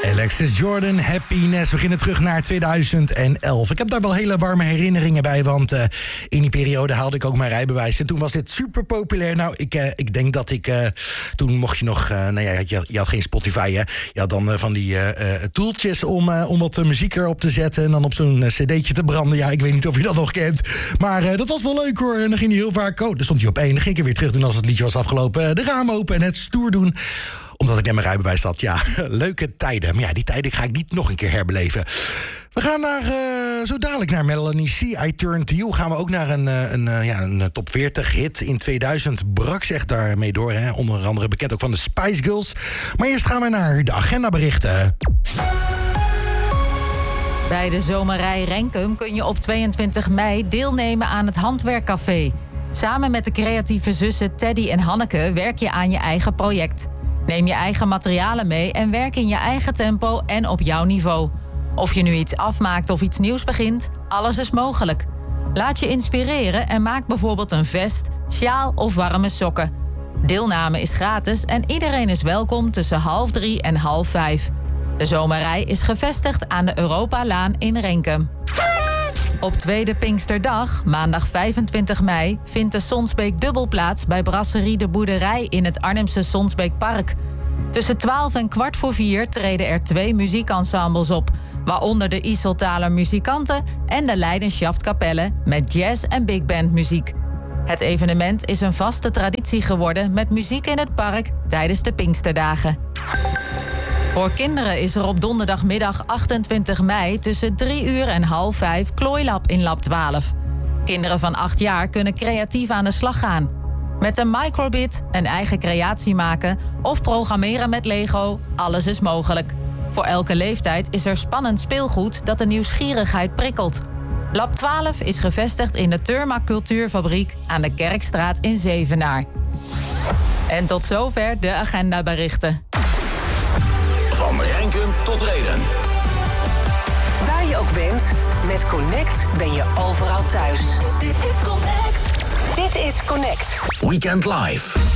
Alexis Jordan, Happiness. We beginnen terug naar 2011. Ik heb daar wel hele warme herinneringen bij, want in die periode haalde ik ook mijn rijbewijs. En toen was dit super populair. Nou, ik denk dat ik... toen mocht je nog... je had geen Spotify, hè? Je had dan van die tooltjes om wat muziek erop te zetten en dan op zo'n cd'tje te branden. Ja, ik weet niet of je dat nog kent. Maar dat was wel leuk, hoor. En dan ging hij heel vaak... Oh, dan stond hij op 1. Dan ging ik er weer terug doen als het liedje was afgelopen. De ramen open en het stoer doen. Omdat ik net mijn rijbewijs had. Ja, leuke tijden. Maar ja, die tijden ga ik niet nog een keer herbeleven. We gaan zo dadelijk naar Melanie C. I Turn To You. Gaan we ook naar een top 40 hit. In 2000 brak ze echt daarmee door. Hè? Onder andere bekend ook van de Spice Girls. Maar eerst gaan we naar de agendaberichten. Bij de Zomerij Renkum kun je op 22 mei deelnemen aan het Handwerkcafé. Samen met de creatieve zussen Teddy en Hanneke werk je aan je eigen project. Neem je eigen materialen mee en werk in je eigen tempo en op jouw niveau. Of je nu iets afmaakt of iets nieuws begint, alles is mogelijk. Laat je inspireren en maak bijvoorbeeld een vest, sjaal of warme sokken. Deelname is gratis en iedereen is welkom tussen 2:30 en 4:30. De Zomerij is gevestigd aan de Europalaan in Renkum. Op tweede Pinksterdag, maandag 25 mei... vindt de Sonsbeek Dubbel plaats bij Brasserie de Boerderij in het Arnhemse Sonsbeekpark. Tussen 12 en 3:15 treden er 2 muziekensembles op... waaronder de Iseltaler Muzikanten en de Leidenschaft Kapelle... met jazz- en big band muziek. Het evenement is een vaste traditie geworden... met muziek in het park tijdens de Pinksterdagen. Voor kinderen is er op donderdagmiddag 28 mei tussen 3:00 en 4:30 Klooilab in Lab 12. Kinderen van 8 jaar kunnen creatief aan de slag gaan. Met een microbit een eigen creatie maken of programmeren met Lego, alles is mogelijk. Voor elke leeftijd is er spannend speelgoed dat de nieuwsgierigheid prikkelt. Lab 12 is gevestigd in de Turma Cultuurfabriek aan de Kerkstraat in Zevenaar. En tot zover de agendaberichten. Van Renkum tot Rheden. Waar je ook bent, met Connect ben je overal thuis. Dit is Connect. Dit is Connect. Weekend Live.